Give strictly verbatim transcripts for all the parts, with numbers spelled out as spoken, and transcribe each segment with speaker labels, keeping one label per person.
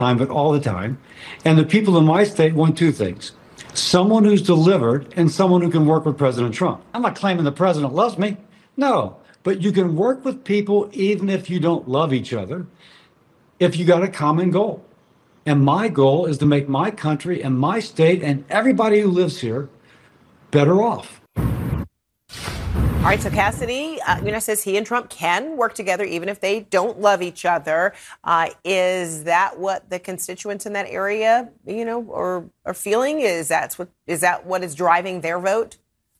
Speaker 1: time, but all the time. And the people in my state want two things: someone who's delivered and someone who can work with President Trump. I'm not claiming the president loves me. No, but you can work with people even if you don't love each other, if you got a common goal. And my goal is to make my country and my state and everybody who lives here better off.
Speaker 2: All right, so Cassidy, uh, you know, says he and Trump can work together even if they don't love each other. Uh, is that what the constituents in that area, you know, or are feeling? Is that what is that what is driving their vote?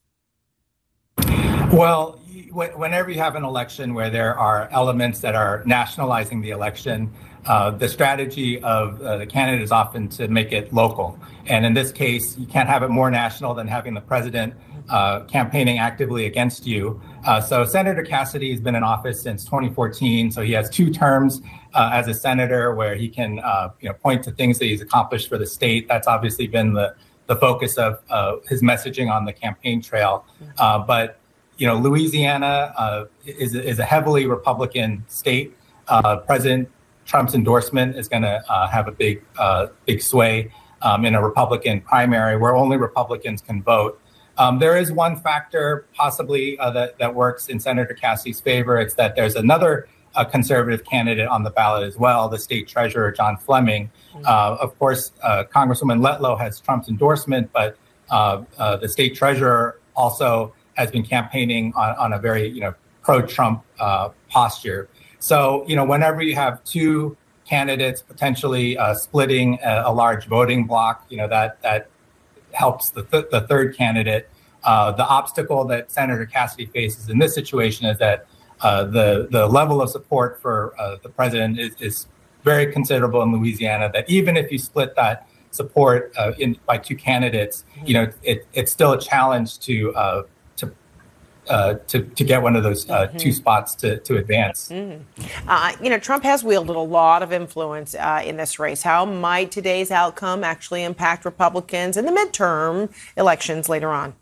Speaker 3: Well, whenever you have an election where there are elements that are nationalizing the election, uh, the strategy of uh, the candidate is often to make it local. And in this case, you can't have it more national than having the president uh, campaigning actively against you. Uh, so Senator Cassidy has been in office since twenty fourteen. So he has two terms uh, as a senator where he can uh, you know, point to things that he's accomplished for the state. That's obviously been the, the focus of uh, his messaging on the campaign trail. Uh, but You know, Louisiana uh, is, is a heavily Republican state. Uh, President Trump's endorsement is going to uh, have a big, uh, big sway um, in a Republican primary where only Republicans can vote. Um, there is one factor possibly uh, that, that works in Senator Cassidy's favor. It's that there's another uh, conservative candidate on the ballot as well, the state treasurer, John Fleming. Uh, of course, uh, Congresswoman Letlow has Trump's endorsement, but uh, uh, the state treasurer also has been campaigning on, on a very, you know, pro-Trump uh, posture. So, you know, whenever you have two candidates potentially uh, splitting a, a large voting bloc, you know, that that helps the, th- the third candidate. Uh, the obstacle that Senator Cassidy faces in this situation is that uh, the the level of support for uh, the president is, is very considerable in Louisiana, that even if you split that support uh, in by two candidates, you know, it, it's still a challenge to uh, Uh, to, to get one of those uh, mm-hmm. two spots to, to advance.
Speaker 2: Mm-hmm. Uh, you know, Trump has wielded a lot of influence uh, in this race. How might today's outcome actually impact Republicans in the midterm elections later on?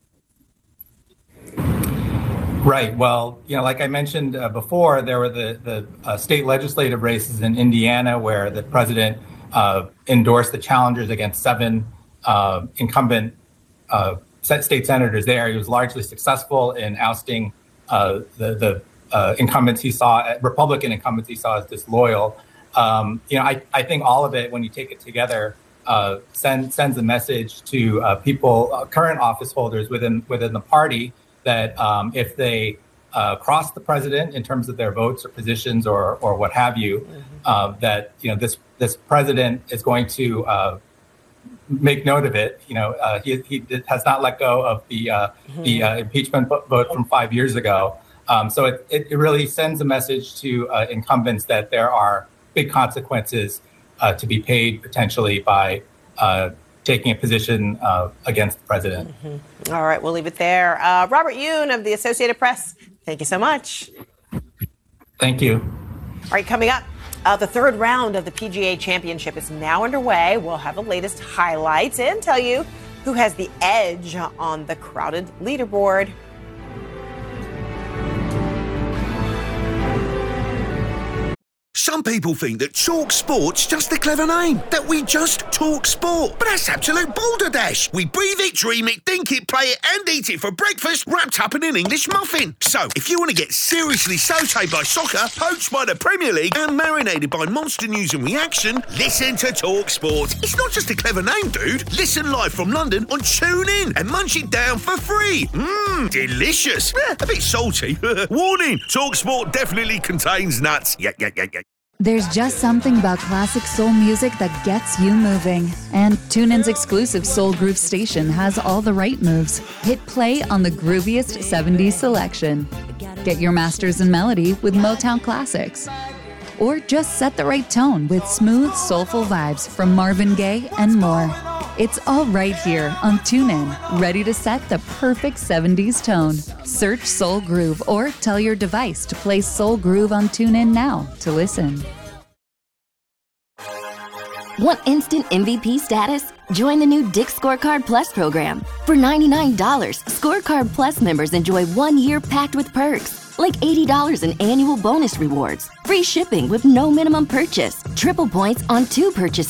Speaker 3: Right. Well, you know, like I mentioned uh, before, there were the, the uh, state legislative races in Indiana where the president uh, endorsed the challengers against seven uh, incumbent uh state senators there. He was largely successful in ousting uh, the, the uh, incumbents he saw, Republican incumbents he saw as disloyal. Um, you know, I, I think all of it, when you take it together, uh, send, sends a message to uh, people, uh, current office holders within within the party, that um, if they uh, cross the president in terms of their votes or positions or or what have you, mm-hmm. uh, that you know this this president is going to uh, make note of it. You know, uh, he, he has not let go of the uh, mm-hmm. the uh, impeachment vote from five years ago. Um, so it, it really sends a message to uh, incumbents that there are big consequences uh, to be paid potentially by uh, taking a position uh, against the president.
Speaker 2: Mm-hmm. All right, we'll leave it there. Uh, Robert Yoon of the Associated Press, thank you so much.
Speaker 3: Thank you.
Speaker 2: All right, coming up. Uh, the third round of the P G A Championship is now underway. We'll have the latest highlights and tell you who has the edge on the crowded leaderboard.
Speaker 4: Some people think that Talk Sport's just a clever name, that we just talk sport. But that's absolute balderdash. We breathe it, dream it, think it, play it, and eat it for breakfast, wrapped up in an English muffin. So, if you want to get seriously sautéed by soccer, poached by the Premier League, and marinated by monster news and reaction, listen to Talk Sport. It's not just a clever name, dude. Listen live from London on TuneIn and munch it down for free. Mmm, delicious. Eh, a bit salty. Warning, Talk Sport definitely contains nuts. Yeah, yeah, yeah, yeah.
Speaker 5: There's just something about classic soul music that gets you moving. And TuneIn's exclusive Soul Groove station has all the right moves. Hit play on the grooviest seventies selection. Get your masters in melody with Motown classics. Or just set the right tone with smooth, soulful vibes from Marvin Gaye and more. It's all right here on TuneIn, ready to set the perfect seventies tone. Search Soul Groove or tell your device to play Soul Groove on TuneIn now to listen.
Speaker 6: Want instant M V P status? Join the new Dick's Scorecard Plus program. For ninety-nine dollars, Scorecard Plus members enjoy one year packed with perks, like eighty dollars in annual bonus rewards, free shipping with no minimum purchase, triple points on two purchases,